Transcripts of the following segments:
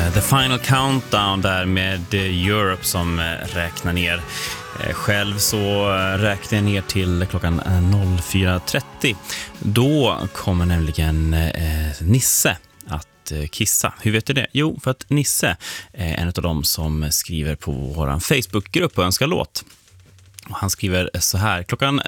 The Final Countdown där med Europe som räknar ner. Själv så räknar jag ner till klockan 04.30. Då kommer nämligen Nisse att kissa. Hur vet du det? Jo, för att Nisse är en av dem som skriver på vår Facebookgrupp och önskar låt. Han skriver så här: klockan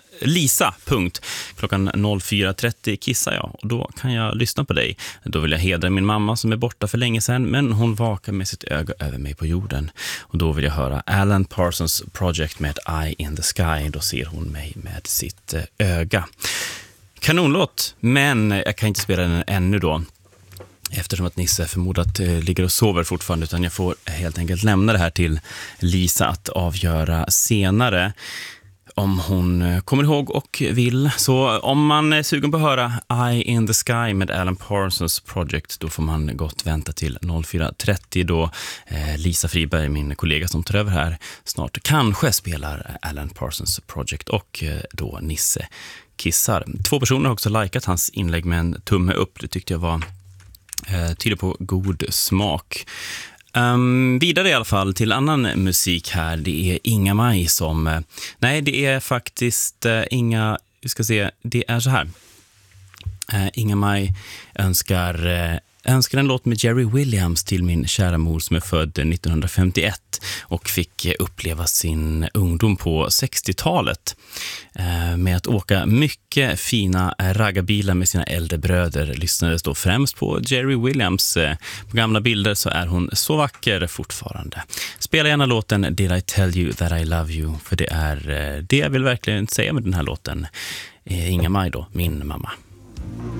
04.30 kissar jag och då kan jag lyssna på dig. Då vill jag hedra min mamma som är borta för länge sedan, men hon vakar med sitt öga över mig på jorden. Och då vill jag höra Alan Parsons Project med Eye in the Sky. Då ser hon mig med sitt öga. Kanonlåt, men jag kan inte spela den ännu då, eftersom att Nisse förmodat ligger och sover fortfarande, utan jag får helt enkelt lämna det här till Lisa att avgöra senare om hon kommer ihåg och vill. Så om man är sugen på att höra Eye in the Sky med Alan Parsons Project, då får man gott vänta till 04.30 då Lisa Friberg, min kollega som tar över här, snart kanske spelar Alan Parsons Project och då Nisse kissar. 2 personer har också likat hans inlägg med en tumme upp. Det tyckte jag var tyder på god smak. Vidare i alla fall till annan musik här. Det är Inga-Maj som... nej, det är faktiskt Inga... Vi ska se, det är så här. Inga-Maj önskar en låt med Jerry Williams till min kära mor som är född 1951 och fick uppleva sin ungdom på 60-talet med att åka mycket fina raggarbilar med sina äldre bröder. Lyssnades då främst på Jerry Williams. På gamla bilder så är hon så vacker fortfarande. Spela gärna låten Did I Tell You That I Love You, för det är det jag vill verkligen säga med den här låten. Inga-Maj då, min mamma.